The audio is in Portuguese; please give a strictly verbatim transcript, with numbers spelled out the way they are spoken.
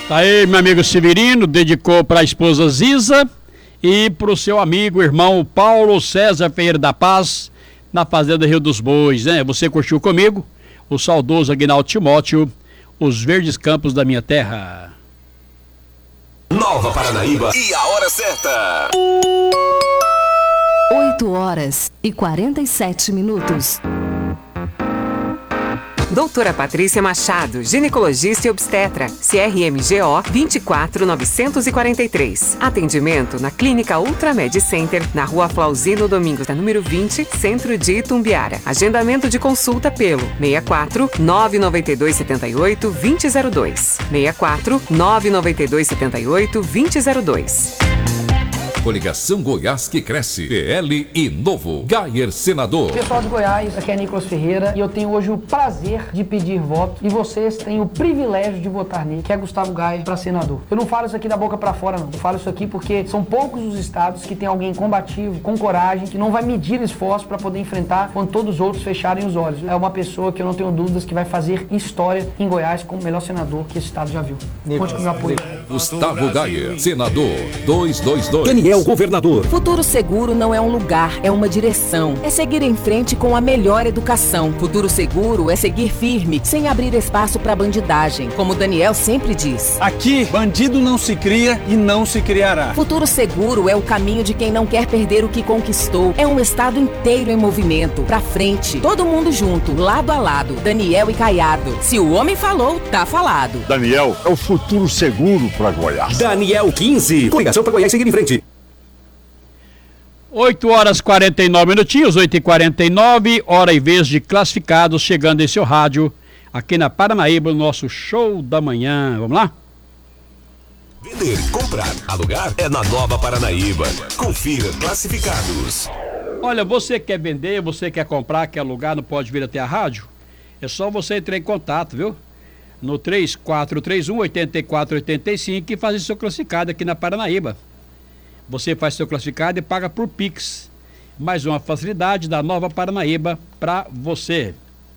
Tá aí, meu amigo Severino, dedicou para a esposa Ziza e para o seu amigo, irmão Paulo César Ferreira da Paz, na Fazenda Rio dos Bois, né? Você curtiu comigo, o saudoso Aguinaldo Timóteo, Os Verdes Campos da Minha Terra. Nova Paranaíba e a hora certa. oito horas e quarenta e sete minutos. Doutora Patrícia Machado, ginecologista e obstetra, C R M G O vinte e quatro novecentos e quarenta e três. Atendimento na Clínica Ultramed Center, na Rua Flauzino Domingos, da número vinte, Centro de Itumbiara. Agendamento de consulta pelo seis quatro nove nove dois sete oito dois zero zero dois. seis quatro nove nove dois sete oito dois zero zero dois. Coligação Goiás que cresce. P L e Novo. Gayer Senador. Pessoal de Goiás, aqui é Nicolas Ferreira e eu tenho hoje o prazer de pedir voto e vocês têm o privilégio de votar nele, que é Gustavo Gayer, para senador. Eu não falo isso aqui da boca para fora, não. Eu falo isso aqui porque são poucos os estados que tem alguém combativo, com coragem, que não vai medir esforço para poder enfrentar quando todos os outros fecharem os olhos. É uma pessoa que eu não tenho dúvidas que vai fazer história em Goiás como o melhor senador que esse estado já viu. Conte com o meu apoio. Gustavo Gayer, senador dois dois dois. Daniel Governador. Futuro Seguro não é um lugar, é uma direção. É seguir em frente com a melhor educação. Futuro Seguro é seguir firme, sem abrir espaço para bandidagem. Como Daniel sempre diz. Aqui, bandido não se cria e não se criará. Futuro Seguro é o caminho de quem não quer perder o que conquistou. É um estado inteiro em movimento. Pra frente. Todo mundo junto, lado a lado. Daniel e Caiado. Se o homem falou, tá falado. Daniel é o futuro seguro para Goiás. Daniel quinze. Coligação para Goiás seguir em frente. oito horas e quarenta e nove minutinhos, oito e quarenta e nove, hora e vez de classificados chegando em seu rádio, aqui na Paranaíba, no nosso show da manhã. Vamos lá? Vender, comprar, alugar é na Nova Paranaíba. Confira classificados. Olha, você quer vender, você quer comprar, quer alugar, não pode vir até a rádio? É só você entrar em contato, viu? No três quatro três um, oito quatro oito cinco e fazer seu classificado aqui na Paranaíba. Você faz seu classificado e paga por Pix. Mais uma facilidade da Nova Paranaíba para você.